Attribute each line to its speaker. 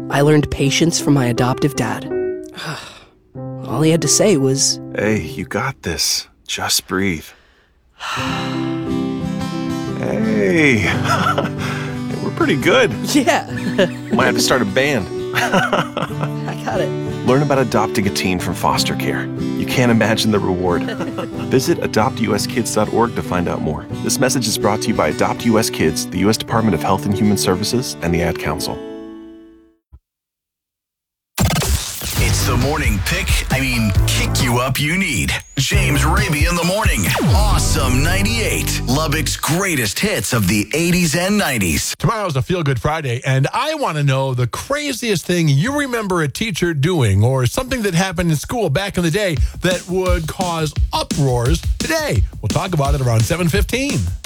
Speaker 1: I learned patience from my adoptive dad. All he had to say was,
Speaker 2: "Hey, you got this. Just breathe." Hey, we're pretty good.
Speaker 1: yeah,
Speaker 2: Might have to start a band.
Speaker 1: I got it.
Speaker 2: Learn about adopting a teen from foster care. You can't imagine the reward. Visit adoptuskids.org to find out more. This message is brought to you by Adopt US Kids, the U.S. Department of Health and Human Services, and the Ad Council.
Speaker 3: It's the morning kick you up you need. James Raby in the morning. Awesome 98. Lubbock's greatest hits of the 80s and 90s.
Speaker 4: Tomorrow's a Feel Good Friday, and I want to know the craziest thing you remember a teacher doing or something that happened in school back in the day that would cause uproars today. We'll talk about it around 7:15.